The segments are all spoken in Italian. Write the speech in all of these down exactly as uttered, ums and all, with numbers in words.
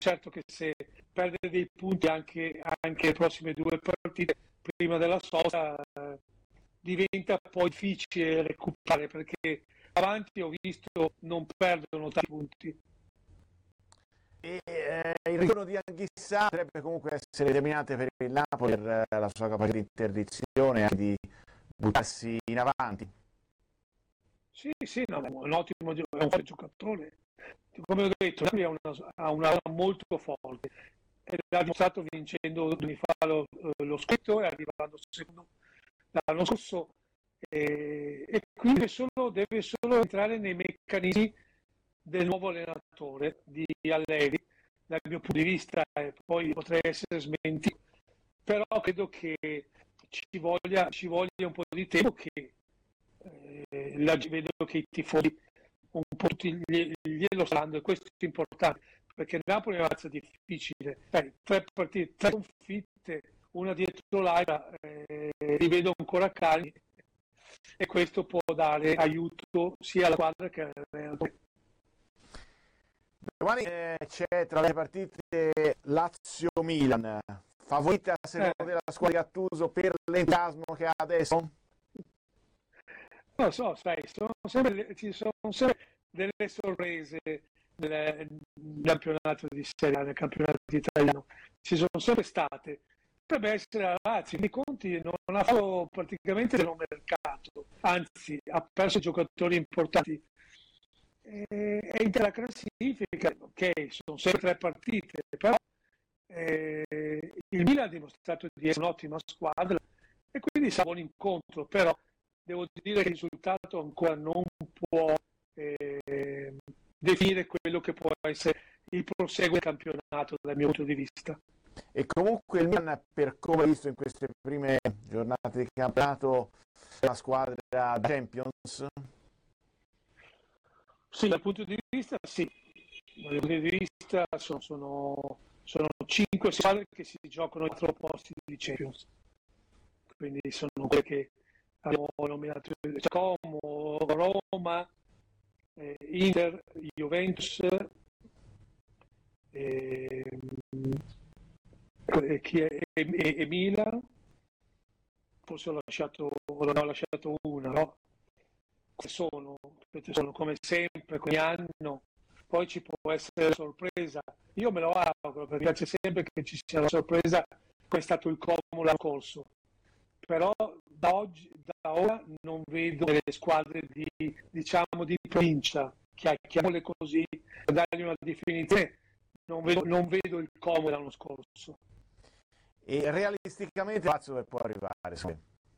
certo che se perde dei punti anche, anche le prossime due partite prima della sosta eh, diventa poi difficile recuperare, perché avanti ho visto non perdono tanti punti. E eh, il ritorno di Anghissà potrebbe comunque essere determinante per il Napoli, per eh, la sua capacità di interdizione e anche di buttarsi in avanti. Sì, sì, no, è un ottimo gio- è un forte giocatore. Come ho detto, Napoli ha una, ha una rosa molto forte e l'ha dimostrato vincendo due anni fa lo, eh, lo scudetto e arrivando secondo l'anno scorso. E, e quindi deve solo, deve solo entrare nei meccanismi del nuovo allenatore di Allegri, dal mio punto di vista, e poi potrei essere smentito, però credo che ci voglia, ci voglia un po' di tempo, che eh, la, vedo che i tifosi un po' tutti gli- glielo stanno, e questo è importante, perché il Napoli è una razza difficile. Dai, tre partite, tre sconfitte, una dietro l'altra, eh, li vedo ancora calmi, e questo può dare aiuto sia alla squadra che al. Domani eh, c'è tra le partite Lazio-Milan, favorita secondo Eh, te la squadra di Gattuso per l'entusiasmo che ha adesso? non lo so, sai, sono sempre, ci sono sempre delle sorprese nel, nel campionato di Serie A, nel campionato italiano, ci sono sempre state. Potrebbe essere la Lazio, nei conti non ha fatto praticamente del mercato, anzi ha perso giocatori importanti. E, e in la classifica, ok, sono sempre tre partite, però eh, il Milan ha dimostrato di essere un'ottima squadra e quindi sarà un buon incontro, però devo dire che il risultato ancora non può eh, definire quello che può essere il proseguo del campionato dal mio punto di vista. E comunque il Milan, per come ho visto in queste prime giornate di campionato, è una squadra Champions. Sì, dal punto di vista sì, dal punto di vista sono, sono, sono cinque squadre che si giocano i quattro posti di Champions, quindi sono quelle che abbiamo nominato: Como, Roma, eh, Inter, Juventus, eh, e, chi è- e- e- e Milan. Forse ho lasciato, ne ho lasciato una, no? Queste sono, queste sono come sempre, ogni anno. Poi ci può essere la sorpresa. Io me lo auguro, perché mi piace sempre che ci sia la sorpresa, come è stato il Como l'anno scorso. Però da oggi, da ora non vedo delle squadre di, diciamo, di provincia, chiamiamole così, per dargli una definizione, non vedo, non vedo il Como l'anno scorso. E realisticamente Lazio dove può arrivare? Sì.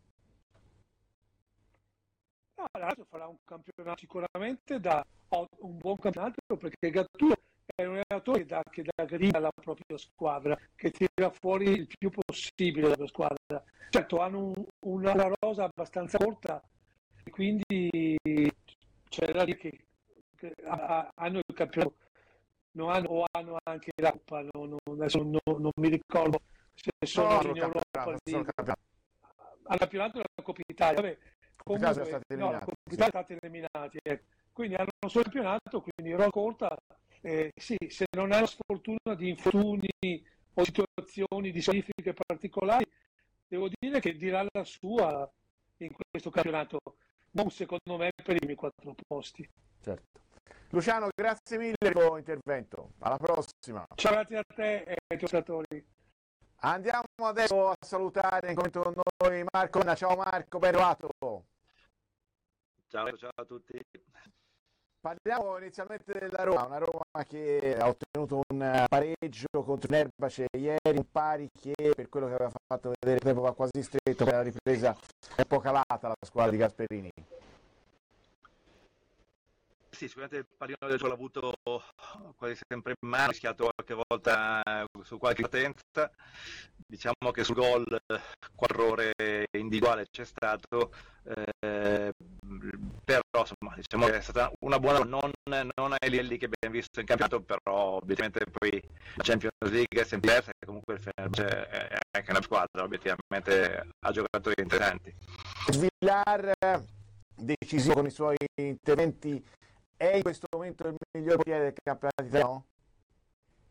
No, la Lazio farà un campionato sicuramente da un buon campionato, perché Gattuso è un allenatore che dà, che dà grinta alla propria squadra, che tira fuori il più possibile dalla squadra. Certo, hanno un, una, una rosa abbastanza corta, e quindi c'è da dire che, che hanno il campionato, non hanno, o hanno anche la Coppa, no, no, adesso non, non mi ricordo se No, sono no, in Europa solo campionato. al campionato della Coppa Italia. Vabbè, Comunque, sono comunque stati no, la eliminati. Coppa Sì. Italia è stata eliminati, ecco. Quindi hanno il suo campionato, quindi rosa corta, eh, sì, se non hanno sfortuna di infortuni o situazioni di squalifiche particolari, devo dire che dirà la sua in questo campionato, non secondo me per i primi quattro posti. Certo. Luciano, grazie mille per il tuo intervento. Alla prossima. Ciao, grazie a te e ai tuoi ascoltatori. Andiamo adesso a salutare in commento con noi Marco. Ciao Marco, ben trovato. Ciao, ciao a tutti. Parliamo inizialmente della Roma, una Roma che ha ottenuto un pareggio contro il Fenerbahce ieri, un pari che per quello che aveva fatto vedere il tempo va quasi stretto, per la ripresa è un po' calata la squadra di Gasperini. Sì, sicuramente il pallino del gioco l'ha avuto quasi sempre in mano, ha rischiato qualche volta su qualche partenza. Diciamo che sul gol quattro ore individuale c'è stato, eh, però insomma, diciamo che è stata una buona, non, non ai livelli che abbiamo visto in campionato, però obiettivamente poi la Champions League è sempre diversa e comunque il Fenerbahce è anche una squadra, obiettivamente ha giocatori interessanti. Villar, decisivo con i suoi interventi, è in questo momento il miglior portiere del campionato italiano?